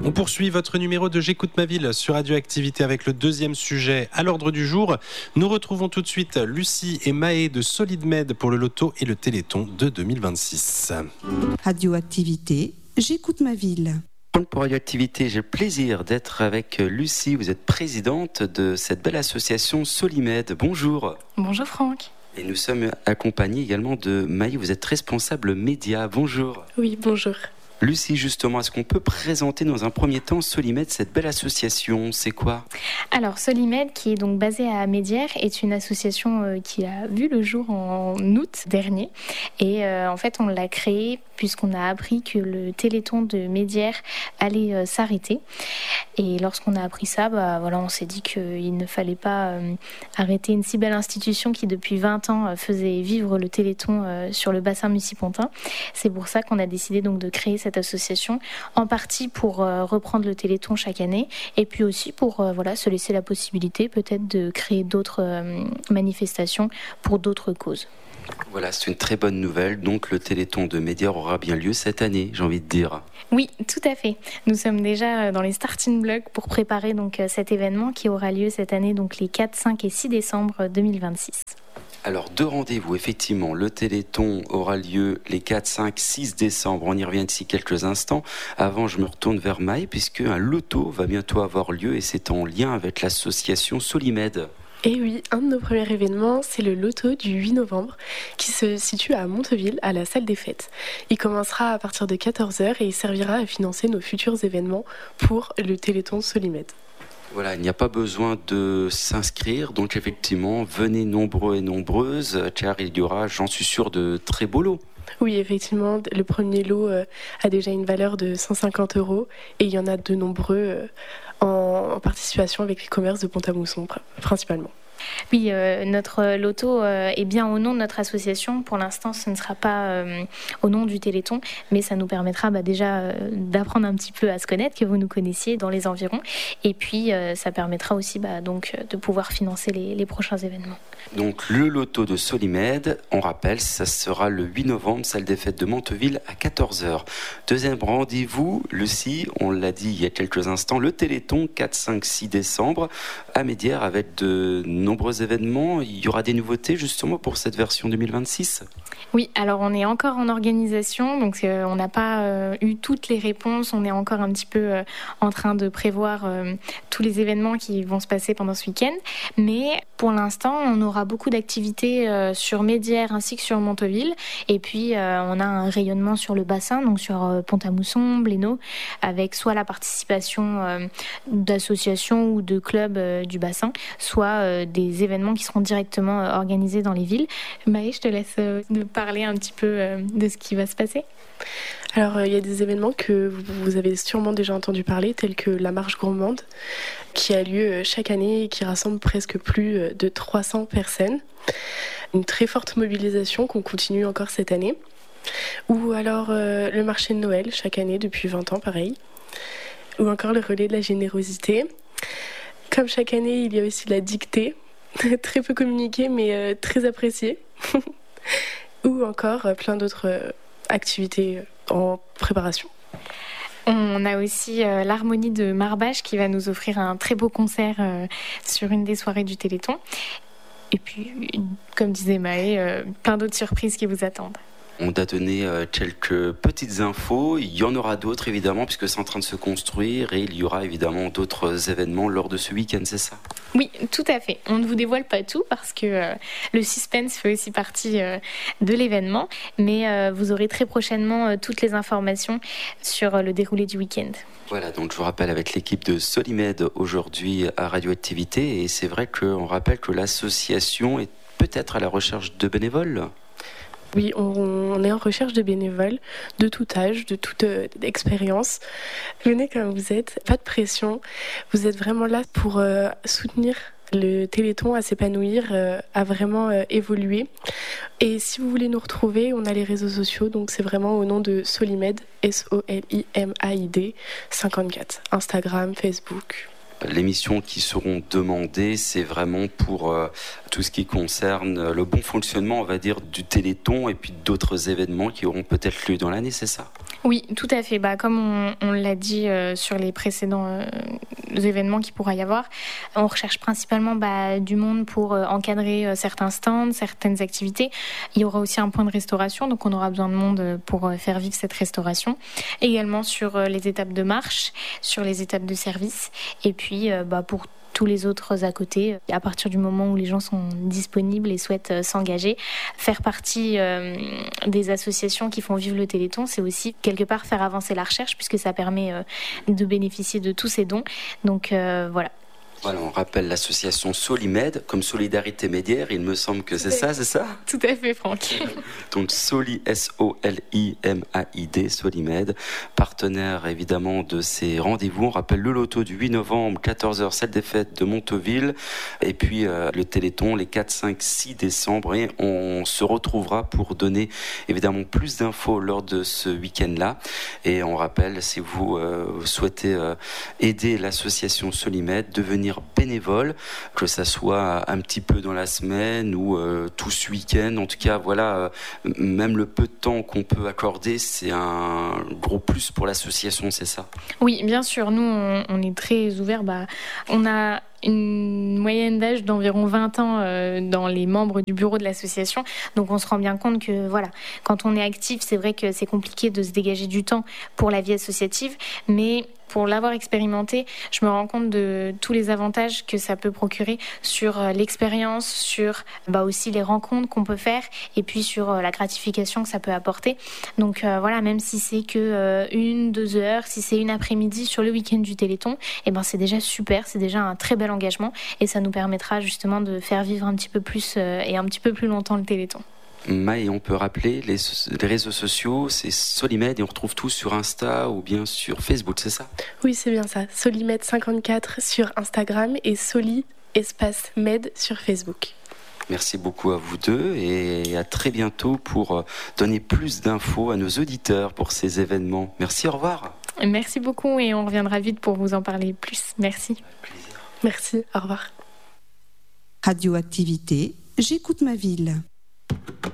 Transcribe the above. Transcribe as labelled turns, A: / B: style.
A: On poursuit votre numéro de J'écoute ma ville sur Radioactivité avec le deuxième sujet à l'ordre du jour. Nous retrouvons tout de suite Lucie et Maë de Solidmed pour le loto et le Téléthon de 2026.
B: Radioactivité, J'écoute ma ville.
C: Pour Radioactivité, j'ai le plaisir d'être avec Lucie. Vous êtes présidente de cette belle association Solimed. Bonjour.
D: Bonjour Franck.
C: Et nous sommes accompagnés également de Maï. Vous êtes responsable média. Bonjour.
D: Oui, bonjour.
C: Lucie, justement, est-ce qu'on peut présenter dans un premier temps Solimed, cette belle association? C'est quoi?
D: Alors, Solimed, qui est donc basée à Médières, est une association qui a vu le jour en août dernier. Et en fait, on l'a créée puisqu'on a appris que le Téléthon de Médières allait s'arrêter. Et lorsqu'on a appris ça, on s'est dit qu'il ne fallait pas arrêter une si belle institution qui, depuis 20 ans, faisait vivre le Téléthon sur le bassin mucipontain. C'est pour ça qu'on a décidé donc de créer cette association, en partie pour reprendre le Téléthon chaque année, et puis aussi pour se laisser la possibilité peut-être de créer d'autres manifestations pour d'autres causes.
C: Voilà, c'est une très bonne nouvelle. Donc le Téléthon de Médières aura bien lieu cette année, j'ai envie de dire.
D: Oui, tout à fait. Nous sommes déjà dans les starting blocks pour préparer donc cet événement qui aura lieu cette année, donc les 4, 5 et 6 décembre 2026.
C: Alors, 2 rendez-vous, effectivement. Le Téléthon aura lieu les 4, 5, 6 décembre. On y revient d'ici quelques instants. Avant, je me retourne vers Maï, puisque un loto va bientôt avoir lieu et c'est en lien avec l'association Solimed.
E: Et oui, un de nos premiers événements, c'est le loto du 8 novembre qui se situe à Monteville, à la salle des fêtes. Il commencera à partir de 14h et il servira à financer nos futurs événements pour le Téléthon Solimed.
C: Voilà, il n'y a pas besoin de s'inscrire, donc effectivement, venez nombreux et nombreuses, car il y aura, j'en suis sûr, de très beaux lots.
E: Oui, effectivement, le premier lot a déjà une valeur de 150 € et il y en a de nombreux en participation avec les commerces de Pont-à-Mousson principalement.
D: Oui, notre loto est bien au nom de notre association. Pour l'instant, ce ne sera pas au nom du Téléthon, mais ça nous permettra déjà d'apprendre un petit peu à se connaître, que vous nous connaissiez dans les environs. Et puis, ça permettra aussi donc, de pouvoir financer les prochains événements.
C: Donc, le loto de Solimed, on rappelle, ça sera le 8 novembre, salle des fêtes de Monteville à 14h. Deuxième rendez-vous, Lucie, on l'a dit il y a quelques instants, le Téléthon 4, 5, 6 décembre à Médières avec de nombreux événements. Il y aura des nouveautés justement pour cette version 2026?
D: Oui, alors on est encore en organisation, donc on n'a pas eu toutes les réponses. On est encore un petit peu en train de prévoir tous les événements qui vont se passer pendant ce week-end. Mais pour l'instant, on aura beaucoup d'activités sur Médières ainsi que sur Monteville. Et puis, on a un rayonnement sur le bassin, donc sur Pont-à-Mousson, Blénaud, avec soit la participation d'associations ou de clubs du bassin, soit des événements qui seront directement organisés dans les villes. Maë, je te laisse nous parler un petit peu de ce qui va se passer.
E: Alors, il y a des événements que vous avez sûrement déjà entendu parler, tels que la marche gourmande, qui a lieu chaque année et qui rassemble presque plus de 300 personnes. Une très forte mobilisation qu'on continue encore cette année. Ou alors le marché de Noël, chaque année depuis 20 ans, pareil. Ou encore le relais de la générosité. Comme chaque année, il y a aussi la dictée, très peu communiquée mais très appréciée. Ou encore plein d'autres activités en préparation.
D: On a aussi l'Harmonie de Marbache qui va nous offrir un très beau concert sur une des soirées du Téléthon. Et puis, comme disait Maë, plein d'autres surprises qui vous attendent.
C: On a donné quelques petites infos. Il y en aura d'autres évidemment puisque c'est en train de se construire et il y aura évidemment d'autres événements lors de ce week-end, c'est ça?
D: Oui, tout à fait. On ne vous dévoile pas tout parce que le suspense fait aussi partie de l'événement, mais vous aurez très prochainement toutes les informations sur le déroulé du week-end.
C: Voilà, donc je vous rappelle avec l'équipe de Solimed aujourd'hui à Radioactivité et c'est vrai qu'on rappelle que l'association est peut-être à la recherche de bénévoles.
E: Oui, on est en recherche de bénévoles de tout âge, de toute expérience. Venez comme vous êtes, pas de pression. Vous êtes vraiment là pour soutenir le Téléthon à s'épanouir, à vraiment évoluer. Et si vous voulez nous retrouver, on a les réseaux sociaux, donc c'est vraiment au nom de Solimed, SOLIMAID 54, Instagram, Facebook.
C: Les missions qui seront demandées, c'est vraiment pour tout ce qui concerne le bon fonctionnement, on va dire, du Téléthon et puis d'autres événements qui auront peut-être lieu dans l'année, c'est ça ?
D: Oui, tout à fait. Comme on l'a dit sur les précédents événements qu'il pourra y avoir, on recherche principalement du monde pour encadrer certains stands, certaines activités. Il y aura aussi un point de restauration, donc on aura besoin de monde pour faire vivre cette restauration. Également sur les étapes de marche, sur les étapes de service, et puis pour tous les autres à côté, à partir du moment où les gens sont disponibles et souhaitent s'engager. Faire partie des associations qui font vivre le Téléthon, c'est aussi quelque part faire avancer la recherche, puisque ça permet de bénéficier de tous ces dons. Donc voilà.
C: Voilà, on rappelle l'association Solimed, comme Solidarité Médiaire, il me semble que c'est ça ?
D: Tout à fait, Franck.
C: Donc Soli, S-O-L-I-M-A-I-D, Solimed, partenaire évidemment de ces rendez-vous. On rappelle le loto du 8 novembre, 14h, salle des fêtes de Monteville, et puis le Téléthon les 4, 5, 6 décembre, et on se retrouvera pour donner évidemment plus d'infos lors de ce week-end-là. Et on rappelle, si vous souhaitez aider l'association Solimed, devenir bénévole, que ça soit un petit peu dans la semaine ou tout ce week-end. En tout cas, voilà, même le peu de temps qu'on peut accorder, c'est un gros plus pour l'association, c'est ça ?
D: Oui, bien sûr. Nous, on est très ouverts. On a une moyenne d'âge d'environ 20 ans dans les membres du bureau de l'association. Donc on se rend bien compte que quand on est actif, c'est vrai que c'est compliqué de se dégager du temps pour la vie associative, mais pour l'avoir expérimenté, je me rends compte de tous les avantages que ça peut procurer sur l'expérience, sur aussi les rencontres qu'on peut faire, et puis sur la gratification que ça peut apporter. Donc même si c'est que 1-2 heures, si c'est une après-midi sur le week-end du Téléthon, c'est déjà super, c'est déjà un très bel engagement, et ça nous permettra justement de faire vivre un petit peu plus et un petit peu plus longtemps le Téléthon.
C: Maë, on peut rappeler les réseaux sociaux, c'est Solimed, et on retrouve tout sur Insta ou bien sur Facebook, c'est ça ?
E: Oui, c'est bien ça. Solimed54 sur Instagram et Soli_Med sur Facebook.
C: Merci beaucoup à vous deux et à très bientôt pour donner plus d'infos à nos auditeurs pour ces événements. Merci, au revoir.
D: Merci beaucoup et on reviendra vite pour vous en parler plus. Merci.
E: Merci, au revoir.
B: Radioactivité, j'écoute ma ville.